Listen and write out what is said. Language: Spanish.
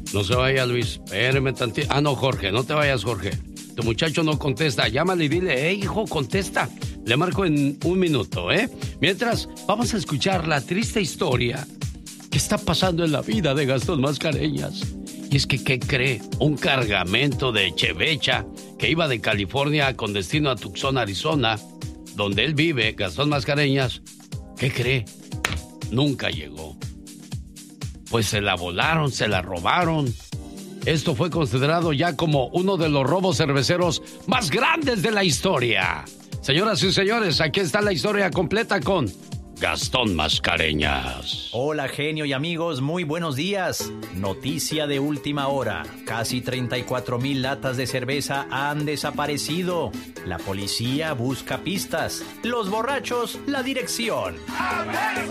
No se vaya, Luis. Espérame tantito. Ah, no, Jorge, no te vayas, Jorge. Tu muchacho no contesta. Llámale y dile, hijo, contesta. Le marco en 1 minuto, ¿eh? Mientras, vamos a escuchar la triste historia que está pasando en la vida de Gastón Mascareñas. Y es que, ¿qué cree? Un cargamento de chevecha que iba de California con destino a Tucson, Arizona, donde él vive, Gastón Mascareñas. ¿Qué cree? Nunca llegó. Pues se la volaron, se la robaron. Esto fue considerado ya como uno de los robos cerveceros más grandes de la historia. Señoras y señores, aquí está la historia completa con Gastón Mascareñas. Hola, genio y amigos, muy buenos días. Noticia de última hora. Casi 34,000 latas de cerveza han desaparecido. La policía busca pistas. Los borrachos, la dirección.